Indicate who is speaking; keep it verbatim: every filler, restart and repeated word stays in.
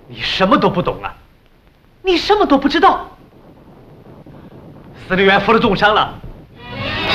Speaker 1: 你什么都不懂啊！你什么都不知道。司令员负了重伤了，